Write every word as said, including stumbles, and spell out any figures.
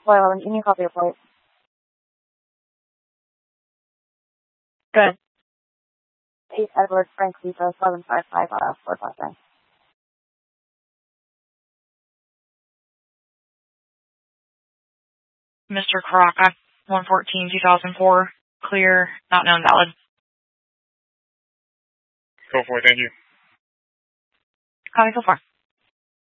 Flight eleven, give me a copy of flight. Good. eight Edward Frank Lisa, seven five five, uh, four class nine. Mister Caracas, one fourteen, two thousand four, clear, not known, valid. Go for it, thank you. Copy so far.